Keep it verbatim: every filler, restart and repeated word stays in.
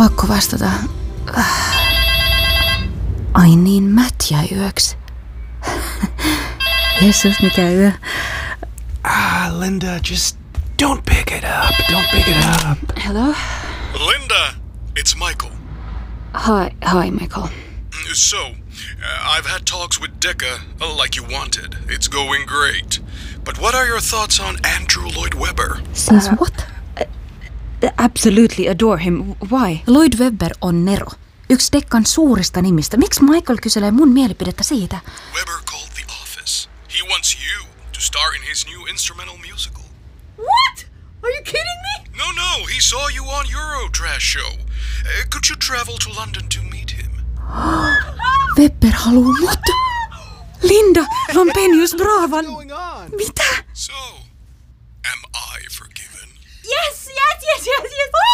Pakko vastata. Ai niin, Matt jäi yöksi. Jeesus, mikä yö. Ah, Linda, just don't pick it up. Don't pick it up. Hello? Linda, it's Michael. Hi, hi, Michael. So, uh, I've had talks with Decca, uh, like you wanted. It's going great. But what are your thoughts on Andrew Lloyd Webber? Siis what? Absolutely adore him. Why? Lloyd Webber on Nero. Yksi Deccan suurista nimistä. Miksi Michael kyselee mun mielipidettä siitä? Webber called the office. He wants you to star in his new instrumental musical. What? Are you kidding me? No, no, he saw you on Eurotrash show. Uh, could you travel to London to meet him? Webber haluu mut. Linda, Rompenius Bravan. Mitä? So, am I forgiven? Yes, yes, yes, yes, yes.